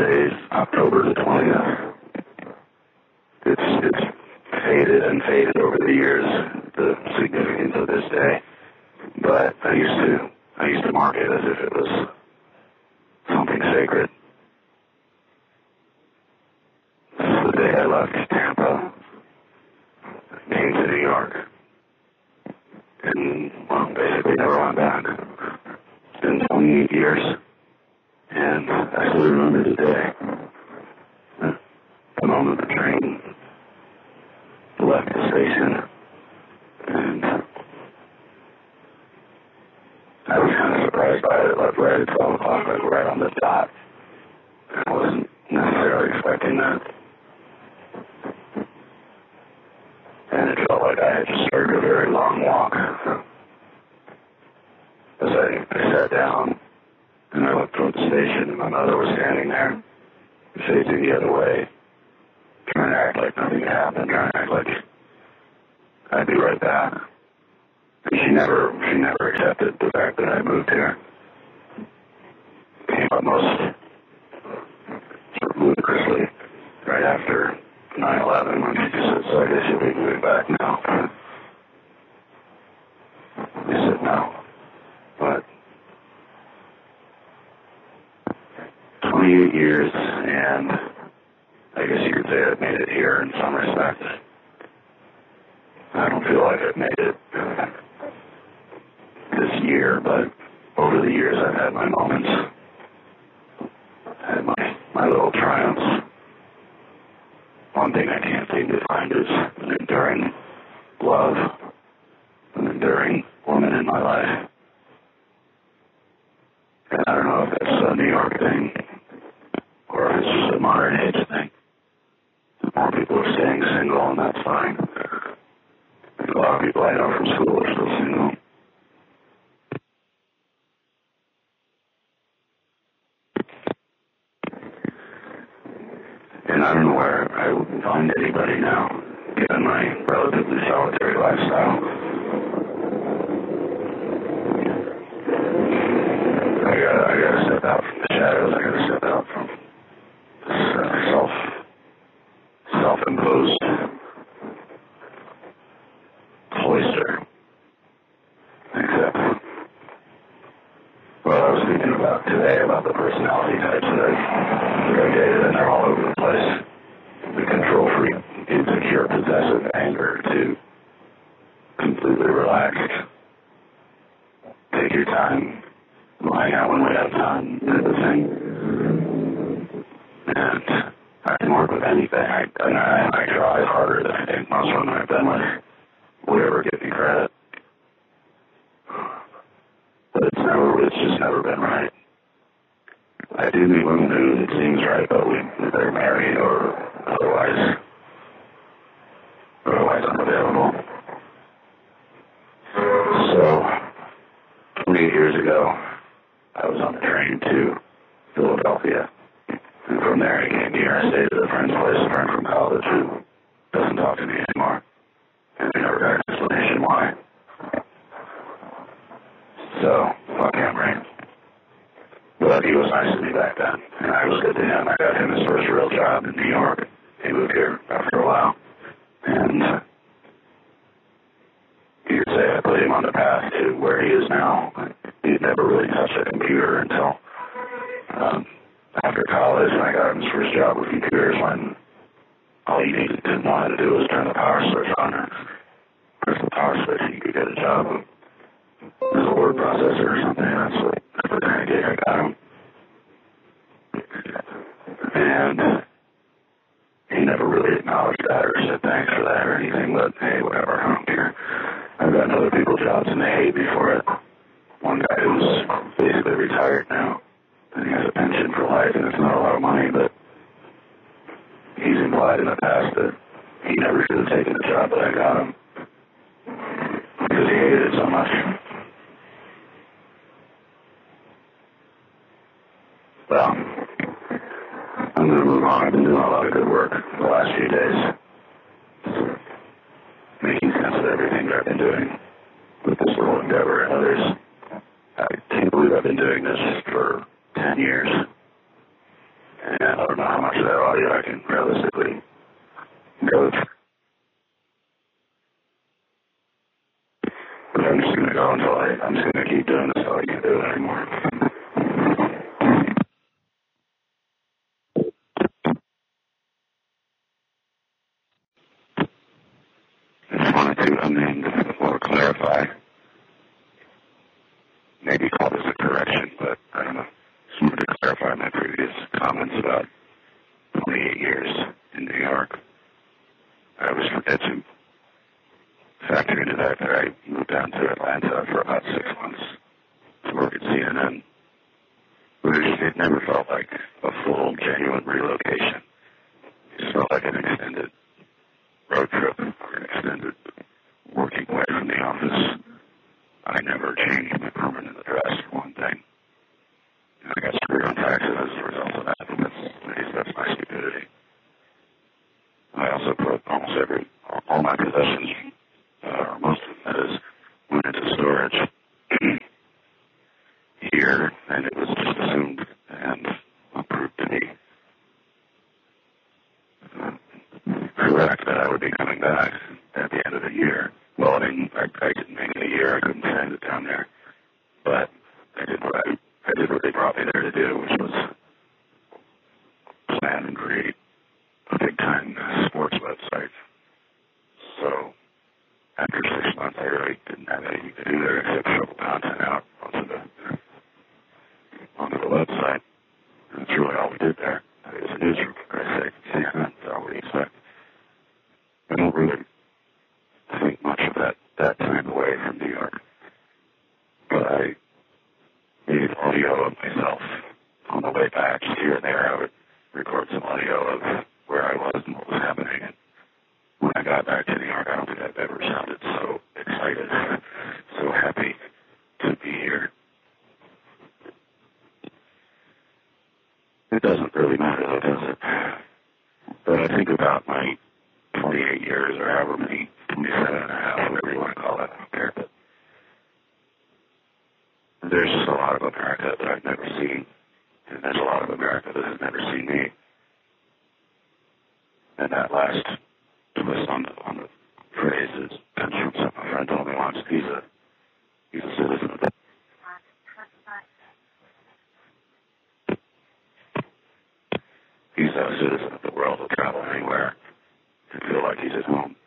Today's October the 20th. It's faded and faded over the years, the significance of this day. But I used to mark it as if it was something sacred. This is the day I left Tampa, came to New York, and, well, basically never went back. It's been 28 years, and I still remember the day. The moment the train left the station, and I was kind of surprised by it. It left right at 12 o'clock, like right on the dot. I wasn't necessarily expecting that. And it felt like I had just started a very long walk. As I sat down, and I looked toward the station, and my mother was standing there, facing the other way, trying to act like nothing had happened, trying to act like I'd be right back. And she never accepted the fact that I moved here. Came up most sort of ludicrously right after 9/11 when she just said, so I guess you'll be moving back now. I said no. But 28 years, and I guess you could say I've made it here in some respects. I don't feel like I've made it this year, but over the years I've had my moments. I had my little triumphs. One thing I can't seem to find is an enduring love, an enduring woman in my life. And I don't know if that's a New York thing, or if it's just a modern age thing. More people are staying single, and that's fine. A lot of people I know from school are still single. And I don't know where I would find anybody now, given my relatively solitary lifestyle. I gotta step out from the shadows. I gotta step out from this self-imposed cloister. Except, well, I was thinking about today about the personality types that I dated, and they're all over the place. The control freak, insecure, possessive, anger, to completely relaxed. Take your time, we'll hang out when we have time, type of thing. And I can work with anything. I try harder than I think most women I've been with would ever give me credit. But it's just never been right. I do meet women who it seems right, but they're married or otherwise unavailable. So, 28 years ago, I was on the train to Philadelphia. And from there I came here. I stayed at a friend's place, a friend from college who doesn't talk to me anymore. And I never got an explanation why. So, fuck him, right? But he was nice to me back then, and I was good to him. I got him his first real job in New York. He moved here after a while. And you could say I put him on the path to where he is now. He'd never really touched a computer until after college, when I got him his first job with computers, when all he needed to know how to do was turn the power switch on or press the power switch, and you could get a job as a word processor or something. That's the kind of gig I got him. And he never really acknowledged that or said thanks for that or anything, but hey, whatever, I don't care. I've gotten other people's jobs and they hate me for it. One guy who's basically retired now, and he has a pension for life, and it's not a lot of money, but he's implied in the past that he never should have taken the job that I got him because he hated it so much. Well, I'm going to move on. I've been doing a lot of good work the last few days, making sense of everything that I've been doing with this little endeavor and others. I can't believe I've been doing this for 10 years. And I don't know how much of that audio I can realistically go through. But I'm just going to go until I'm just going to keep doing this until I can't do it anymore. I just wanted to amend or clarify, maybe call this a correction, but I don't know. Just wanted to clarify my previous comments about 28 years in New York. I always forget to factor into that I moved down to Atlanta for about 6 months to work at CNN. But it never felt like a full, genuine relocation. It just felt like an extended road trip or an extended working away from the office. I never changed my permanent address for one thing. And I got screwed on taxes as a result of that. That's my stupidity. I also put almost all my possessions, or most of them, that is, went into storage here, and it was just assumed and approved to be correct that I would be coming back at the end of the year. Well, I mean, I didn't make it a year. I couldn't stand it down there. But I did what they brought me there to do, which was plan and create a big-time sports website. So after 6 months, I really didn't have anything to do there except shovel content out onto the website. And that's really all we did there. It was a newsroom, for Christ's sake. CNN, that's all we expect. I don't really think much of that time away from New York. But I made audio of myself on the way back. Here and there, I would record some audio of where I was and what was happening. And when I got back to New York, I don't think I've ever sounded so excited, so happy to be here. It doesn't really matter, though, does it? But I think about my 28 years or however many, 27 and a half, whatever you want to call it, I don't care. But there's just a lot of America that I've never seen, and there's a lot of America that has never seen me. And that last twist on the phrase comes from something my friend told me once. He's a citizen of the world. Will travel anywhere and feel like he's at home.